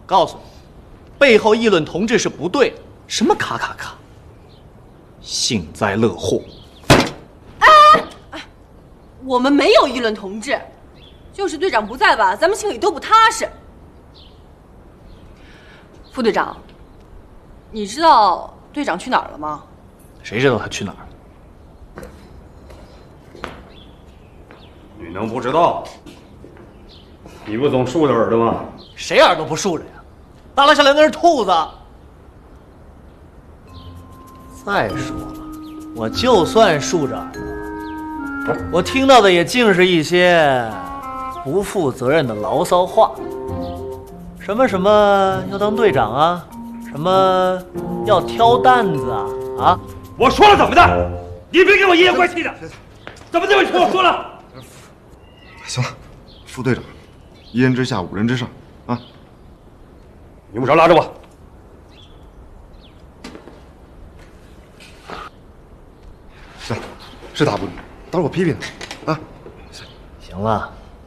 告诉你，背后议论同志是不对的。什么卡卡卡，幸灾乐祸。 哎，我们没有议论同志，就是队长不在吧，咱们心里都不踏实。副队长，你知道队长去哪儿了吗？ 谁知道他去哪儿？ 你能不知道？你不总竖着耳朵吗？ 谁耳朵不竖着呀？大拉小梁那是兔子。再说了，我就算竖着耳朵，我听到的也尽是一些不负责任的牢骚话，什么要当队长啊，什么要挑担子啊！ 我说了怎么的？你别给我阴阳怪气的！怎么这么说？我说了。 行了，副队长，一人之下，五人之上啊！ 用不着拉着我。 行，是打不你，打我批评他啊！ 行了，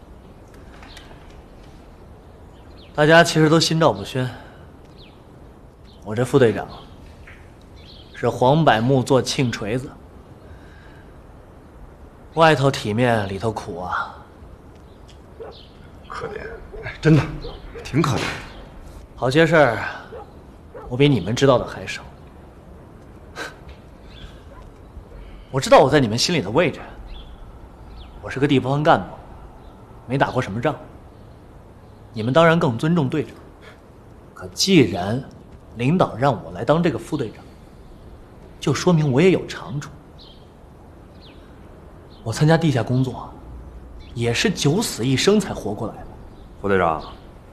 大家其实都心照不宣。我这副队长是黄柏木做磬锤子，外头体面，里头苦啊。 可怜，真的，挺可怜。 好些事儿，我比你们知道的还少。我知道我在你们心里的位置。我是个地方干部，没打过什么仗。你们当然更尊重队长。可既然领导让我来当这个副队长，就说明我也有长处。我参加地下工作，也是九死一生才活过来的。 副队长，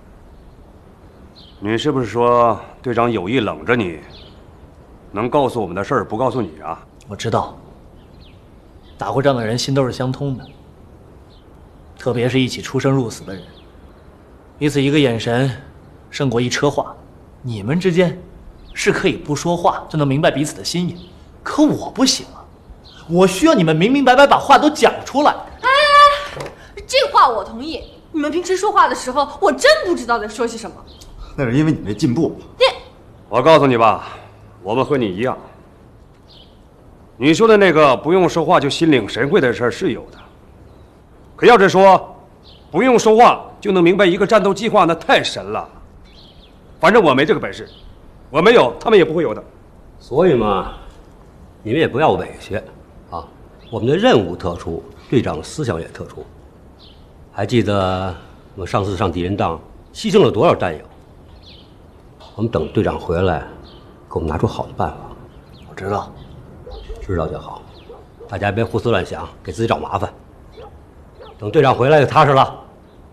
你是不是说队长有意冷着你，能告诉我们的事儿不告诉你啊？ 我知道，打过仗的人心都是相通的，特别是一起出生入死的人，彼此一个眼神胜过一车话。你们之间是可以不说话就能明白彼此的心意，可我不行啊，我需要你们明明白白把话都讲出来。 这话我同意。你们平时说话的时候，我真不知道在说些什么。 那是因为你没进步。 我告诉你吧，我们和你一样。你说的那个不用说话就心领神会的事儿是有的，可要是说不用说话就能明白一个战斗计划，那太神了。反正我没这个本事，我没有，他们也不会有的。 所以嘛，你们也不要委屈啊。我们的任务特殊，队长思想也特殊。还记得我们上次上敌人当牺牲了多少战友？我们等队长回来，给我们拿出好的办法。 我知道， 知道就好，大家别胡思乱想，给自己找麻烦。等队长回来就踏实了。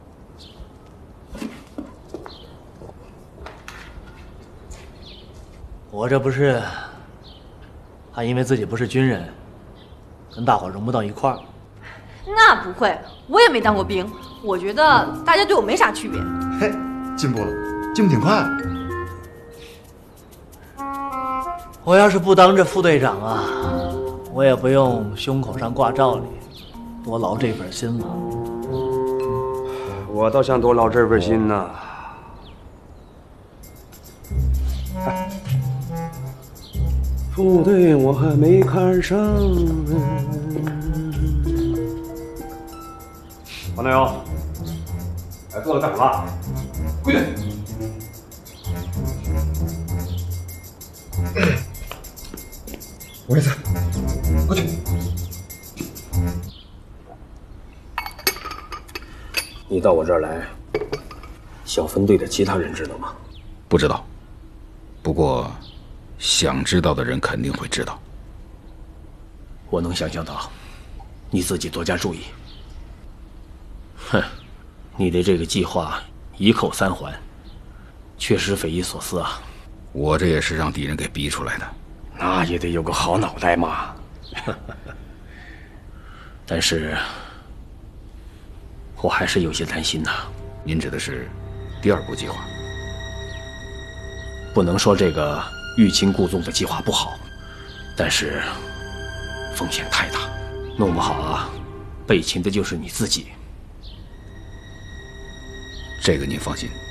我这不是还因为自己不是军人，跟大伙融不到一块儿。 那不会，我也没当过兵，我觉得大家对我没啥区别。 嘿，进步了，进步挺快。 我要是不当这副队长啊，我也不用胸口上挂罩里多劳这份心了。 我倒想多劳这份心呢。副队我还没看上。王大友，来坐着干什么？跪下！ 我给你过去。 你到我这儿来，小分队的其他人知道吗？ 不知道，不过想知道的人肯定会知道。 我能想象到，你自己多加注意。哼，你的这个计划一扣三环，确实匪夷所思啊！ 我这也是让敌人给逼出来的。 那也得有个好脑袋嘛。但是，我还是有些担心呐。 您指的是第二步计划？ 不能说这个欲擒故纵的计划不好，但是风险太大，弄不好啊，被擒的就是你自己。 这个您放心。